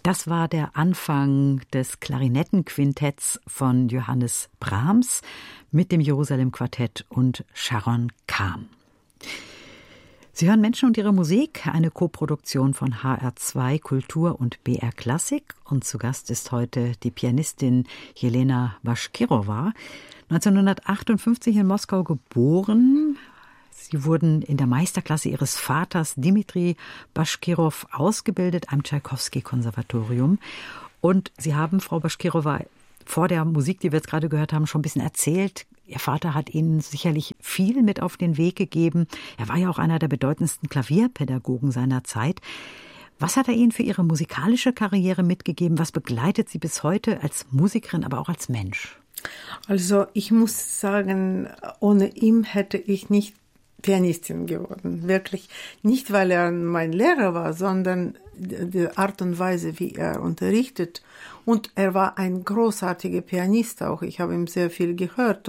Das war der Anfang des Klarinettenquintetts von Johannes Brahms mit dem Jerusalem-Quartett und Sharon Kahn. Sie hören Menschen und ihre Musik, eine Koproduktion von HR2 Kultur und BR Klassik. Und zu Gast ist heute die Pianistin Jelena Baschkirowa, 1958 in Moskau geboren. Sie wurden in der Meisterklasse ihres Vaters Dmitri Baschkirow ausgebildet am Tschaikowski-Konservatorium. Und Sie haben, Frau Baschkirowa, vor der Musik, die wir jetzt gerade gehört haben, schon ein bisschen erzählt. Ihr Vater hat Ihnen sicherlich viel mit auf den Weg gegeben. Er war ja auch einer der bedeutendsten Klavierpädagogen seiner Zeit. Was hat er Ihnen für Ihre musikalische Karriere mitgegeben? Was begleitet Sie bis heute als Musikerin, aber auch als Mensch? Also ich muss sagen, ohne ihn hätte ich nicht Pianistin geworden. Wirklich nicht, weil er mein Lehrer war, sondern die Art und Weise, wie er unterrichtet. Und er war ein großartiger Pianist auch. Ich habe ihm sehr viel gehört.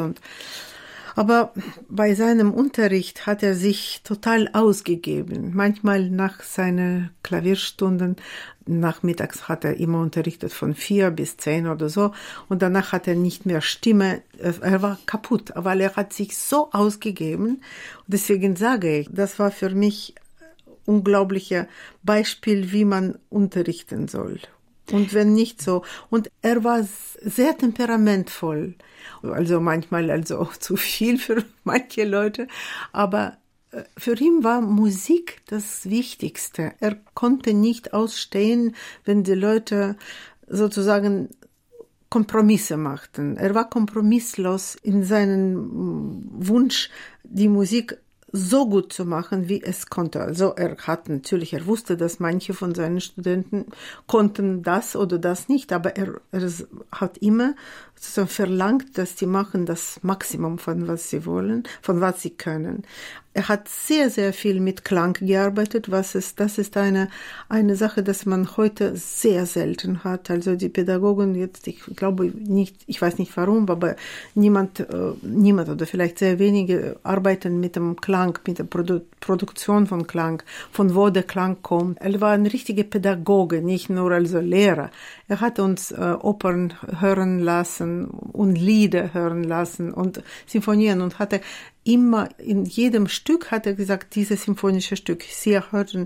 Aber bei seinem Unterricht hat er sich total ausgegeben. Manchmal nach seinen Klavierstunden, nachmittags hat er immer unterrichtet von 4 bis 10 oder so. Und danach hat er nicht mehr Stimme. Er war kaputt, weil er hat sich so ausgegeben. Und deswegen sage ich, das war für mich ein unglaubliches Beispiel, wie man unterrichten soll. Und wenn nicht so. Und er war sehr temperamentvoll. Also manchmal zu viel für manche Leute. Aber für ihn war Musik das Wichtigste. Er konnte nicht ausstehen, wenn die Leute sozusagen Kompromisse machten. Er war kompromisslos in seinem Wunsch, die Musik so gut zu machen, wie es konnte. Also er wusste, dass manche von seinen Studenten konnten das oder das nicht, aber er hat immer so verlangt, dass die machen das Maximum von was sie wollen, von was sie können. Er hat sehr, sehr viel mit Klang gearbeitet, das ist eine Sache, dass man heute sehr selten hat. Also die Pädagogen jetzt, ich glaube nicht, ich weiß nicht warum, aber niemand oder vielleicht sehr wenige arbeiten mit dem Klang, mit der Produktion von Klang, von wo der Klang kommt. Er war ein richtiger Pädagoge, nicht nur also Lehrer. Er hat uns Opern hören lassen und Lieder hören lassen und Sinfonien und hatte immer in jedem Stück hat er gesagt, dieses symphonische Stück, hier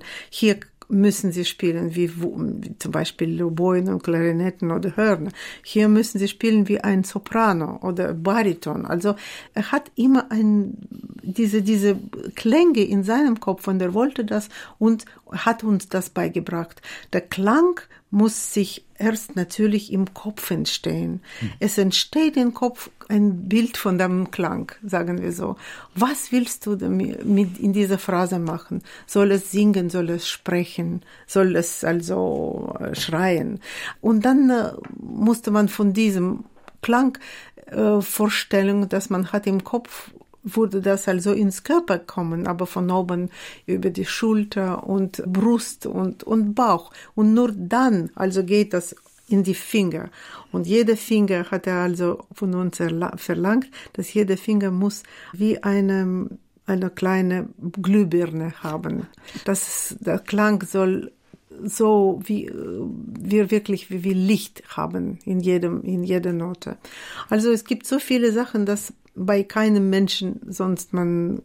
müssen Sie spielen, wie zum Beispiel Oboen und Klarinetten oder Hörner. Hier müssen Sie spielen wie ein Soprano oder Bariton. Also er hat immer diese Klänge in seinem Kopf und er wollte das und hat uns das beigebracht. Der Klang muss sich erst natürlich im Kopf entstehen. Es entsteht im Kopf ein Bild von dem Klang, sagen wir so. Was willst du mit in dieser Phrase machen? Soll es singen, soll es sprechen, soll es also schreien? Und dann musste man von diesem Klang Vorstellung, dass man hat im Kopf, wurde das also ins Körper kommen, aber von oben über die Schulter und Brust und Bauch. Und nur dann also geht das in die Finger. Und jeder Finger hat er also von uns verlangt, dass jeder Finger muss wie eine kleine Glühbirne haben. Der Klang soll so wie wir wirklich wie Licht haben in jeder Note. Also es gibt so viele Sachen, dass bei keinem Menschen sonst man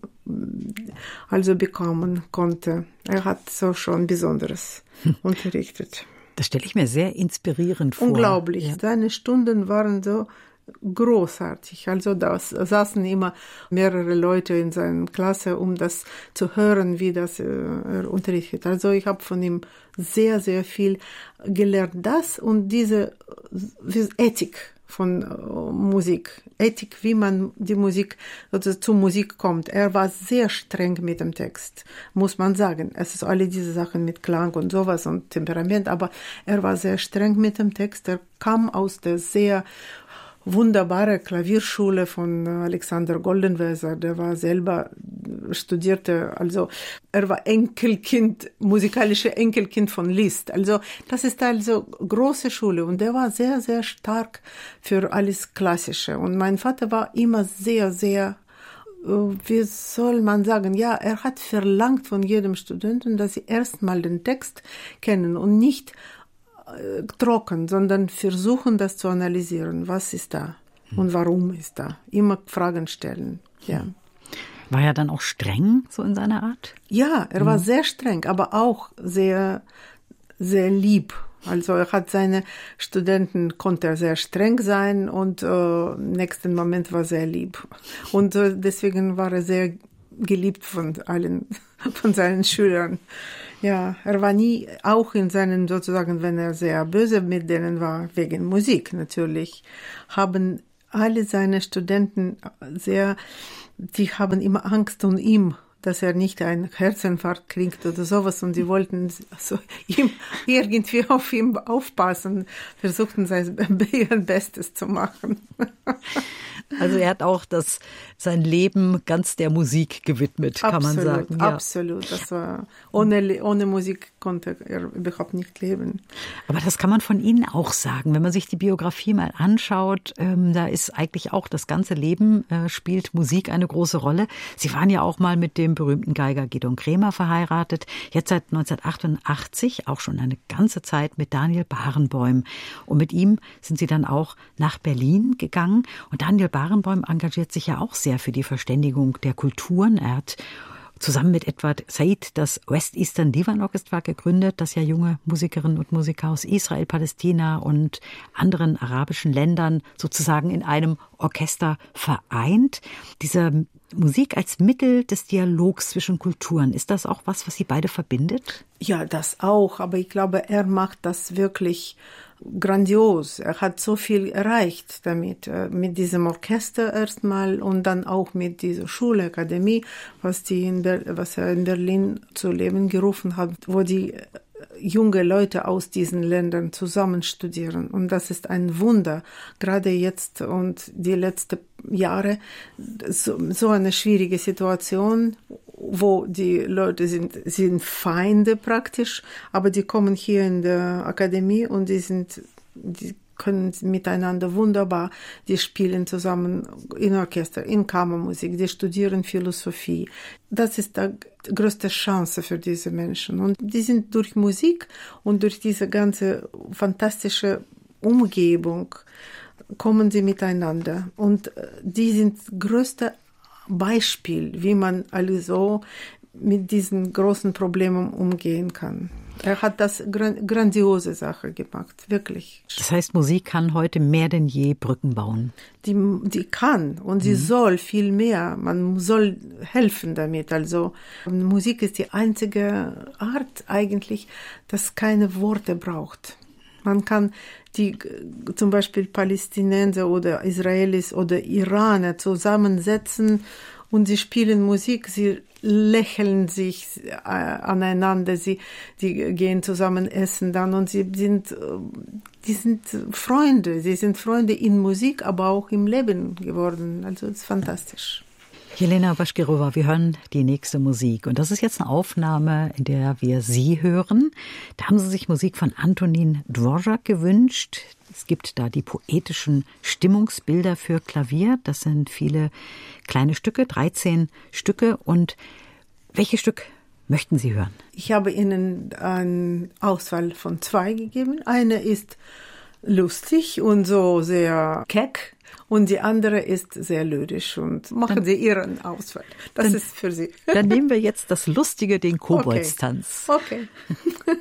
also bekommen konnte. Er hat so schon Besonderes unterrichtet. Das stelle ich mir sehr inspirierend vor. Unglaublich. Ja. Seine Stunden waren so großartig. Also da saßen immer mehrere Leute in seiner Klasse, um das zu hören, wie das er unterrichtet. Also ich habe von ihm sehr, sehr viel gelernt. Das und diese Ethik von Musik. Ethik, wie man die Musik, also zur Musik kommt. Er war sehr streng mit dem Text, muss man sagen. Es ist alle diese Sachen mit Klang und sowas und Temperament, aber er war sehr streng mit dem Text. Er kam aus der sehr wunderbare Klavierschule von Alexander Goldenweiser, der war selber studierte, also er war musikalische Enkelkind von Liszt. Also das ist also große Schule und der war sehr, sehr stark für alles Klassische. Und mein Vater war immer sehr, sehr, wie soll man sagen, ja, er hat verlangt von jedem Studenten, dass sie erstmal den Text kennen und nicht trocken, sondern versuchen, das zu analysieren. Was ist da und warum ist da? Immer Fragen stellen, ja. War er dann auch streng, so in seiner Art? Ja, er war sehr streng, aber auch sehr, sehr lieb. Also er hat seine Studenten, konnte er sehr streng sein und im nächsten Moment war sehr lieb. Und deswegen war er sehr geliebt von allen, von seinen Schülern. Ja, er war nie, auch in seinen, sozusagen, wenn er sehr böse mit denen war, wegen Musik natürlich, haben alle seine Studenten die haben immer Angst um ihn, dass er nicht einen Herzinfarkt kriegt oder sowas, und sie wollten also ihm irgendwie auf ihn aufpassen, versuchten ihr Bestes zu machen. Also er hat auch sein Leben ganz der Musik gewidmet, kann man sagen. Ja. Absolut, das war ohne Musik konnte er überhaupt nicht leben. Aber das kann man von Ihnen auch sagen, wenn man sich die Biografie mal anschaut, da ist eigentlich auch das ganze Leben, spielt Musik eine große Rolle. Sie waren ja auch mal mit dem berühmten Geiger Gidon Kremer verheiratet, jetzt seit 1988, auch schon eine ganze Zeit mit Daniel Barenboim. Und mit ihm sind Sie dann auch nach Berlin gegangen. Und Daniel Barenboim engagiert sich ja auch sehr für die Verständigung der Kulturen. Er hat zusammen mit Edward Said das West Eastern Divan Orchestra gegründet, das ja junge Musikerinnen und Musiker aus Israel, Palästina und anderen arabischen Ländern sozusagen in einem Orchester vereint. Diese Musik als Mittel des Dialogs zwischen Kulturen, ist das auch was Sie beide verbindet? Ja, das auch, aber ich glaube, er macht das wirklich grandios. Er hat so viel erreicht damit, mit diesem Orchester erstmal und dann auch mit dieser Schule, Akademie, was er in Berlin zu Leben gerufen hat, wo die junge Leute aus diesen Ländern zusammen studieren. Und das ist ein Wunder, gerade jetzt und die letzten Jahre, so eine schwierige Situation, wo die Leute sind Feinde praktisch, aber die kommen hier in der Akademie und die können miteinander wunderbar, die spielen zusammen in Orchester, in Kammermusik, die studieren Philosophie. Das ist die größte Chance für diese Menschen. Und die sind durch Musik und durch diese ganze fantastische Umgebung kommen sie miteinander. Und die sind größte Beispiel, wie man also mit diesen großen Problemen umgehen kann. Er hat das grandiose Sache gemacht, wirklich. Das heißt, Musik kann heute mehr denn je Brücken bauen. Die kann und sie soll viel mehr. Man soll helfen damit. Also Musik ist die einzige Art eigentlich, dass keine Worte braucht. Man kann die zum Beispiel Palästinenser oder Israelis oder Iraner zusammensetzen und sie spielen Musik, sie lächeln sich aneinander, die gehen zusammen essen dann und die sind Freunde in Musik, aber auch im Leben geworden. Also es ist fantastisch. Jelena Baschkirova, wir hören die nächste Musik. Und das ist jetzt eine Aufnahme, in der wir Sie hören. Da haben Sie sich Musik von Antonin Dvorak gewünscht. Es gibt da die poetischen Stimmungsbilder für Klavier. Das sind viele kleine Stücke, 13 Stücke. Und welches Stück möchten Sie hören? Ich habe Ihnen eine Auswahl von 2 gegeben. Eine ist lustig und so sehr keck. Und die andere ist sehr lyrisch und machen Sie Ihren Auswahl. Das ist für Sie. Dann nehmen wir jetzt das Lustige, den Koboldstanz. Okay.